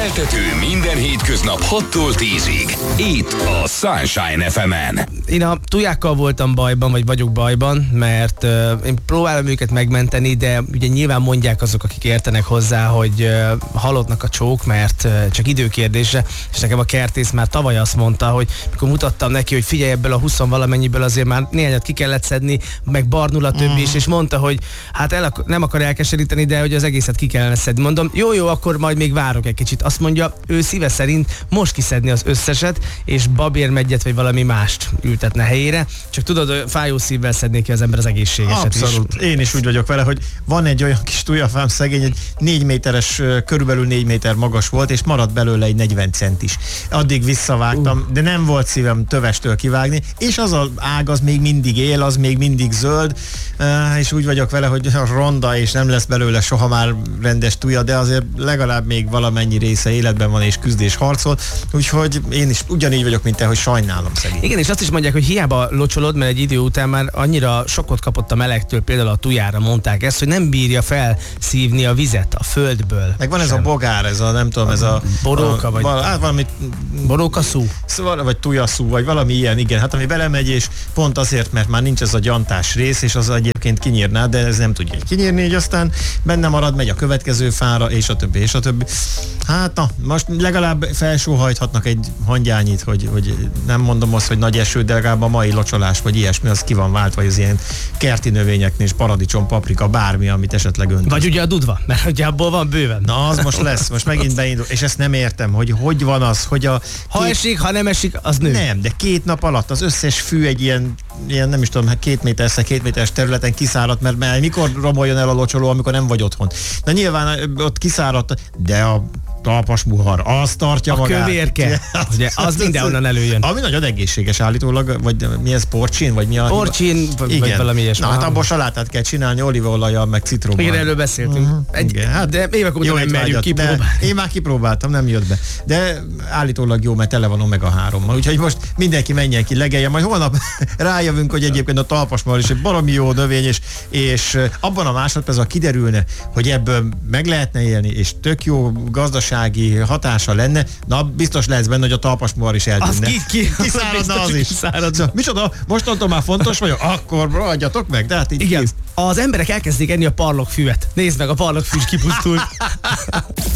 Keltető minden hétköznap 6-tól 10-ig. Itt a Sunshine FM-en. Én a tujákkal voltam bajban, vagy vagyok bajban, mert én próbálom őket megmenteni, de ugye nyilván mondják azok, akik értenek hozzá, hogy halottnak a csók, mert csak időkérdése, és nekem a kertész már tavaly azt mondta, hogy mikor mutattam neki, hogy figyelj, ebből a 20 valamennyiből azért már néhányat ki kellett szedni, meg barnul a többi is, és mondta, hogy hát nem akar elkeseríteni, de hogy az egészet ki kellene szedni. Mondom, jó, akkor majd még várok egy kicsit. Azt mondja, ő szíve szerint most kiszedni az összeset, és babérmegyet vagy valami mást ültetne helyére. Csak tudod, fájó szívvel szedné ki az ember az egészségeset. Abszolút. is. Én is úgy vagyok vele, hogy van egy olyan kis tujafám szegény, egy 4 méteres, körülbelül 4 méter magas volt, és maradt belőle egy 40 centis. Addig visszavágtam, de nem volt szívem tövestől kivágni, és az az ág az még mindig él, az még mindig zöld, és úgy vagyok vele, hogy ronda, és nem lesz belőle soha már rendes tuja, de azért legalább még valamennyi része életben van, és küzd és harcol, úgyhogy én is ugyanígy vagyok, mint te, hogy sajnálom szegény. Igen, és azt is mondják, hogy hiába locsolod, mert egy idő után már annyira sokkot kapott a melegtől, például a tujára mondták ezt, hogy nem bírja felszívni a vizet a földből. Meg van ez a bogár, ez a nem tudom, ez a boróka, vagy valami borókaszú. Vagy tujaszú, vagy valami ilyen, igen, hát ami belemegy, és pont azért, mert már nincs ez a gyantás rész, és az egyébként kinyírná, de ez nem tudja kinyírni, így aztán benne marad, megy a következő fára, és a többi, és a többi. Hát na, most legalább felsóhajthatnak egy hangyányit, hogy nem mondom azt, hogy nagy eső, de legalább a mai locsolás, vagy ilyesmi, az ki van váltva, az ilyen kerti növényeknél, és paradicsom, paprika, bármi, amit esetleg önt. Vagy ugye a dudva, mert ugye abból van bőven. Na, az most lesz, most megint beindul, és ezt nem értem, hogy van az, hogy ha esik, ha nem esik, az nő. Nem, de 2 nap alatt az összes fű egy ilyen nem is tudom, 2 méteres területen kiszáradt, mert mikor romoljon el a locsoló, amikor nem vagy otthon. Na nyilván ott kiszáradt, de a talpas muhar, az tartja magát. A kövérke, ugye, az mindenhonnan előjön. Ami nagyon egészséges állítólag, vagy mi ez, porcsin, vagy mi a... Porcsin, vagy valami ilyesmi. Na hát abból salátát kell csinálni, olívaolajjal, meg citrommal. Igen, erről beszéltünk. Igen, hát de évek óta nem merjük kipróbálni. Én már kipróbáltam, nem jött be. De állítólag jó, mert tele van omega-3-mal. Úgyhogy most mindenki menjen ki, legelje, majd holnap rájövünk, hogy egyébként a talpasmal is egy baromi jó növény, és abban a másodpercben kiderülne, hogy ebből meg lehetne élni, és tök jó gazdasági hatása lenne, na biztos lesz benne, hogy a talpasmohar is eltűnne. Kiszáradna az is. Szóval, micsoda, mostantól már fontos vagyok, akkor adjatok meg, de hát így. Igen, az emberek elkezdik enni a parlokfüvet. Nézd meg, a parlokfű is kipusztult.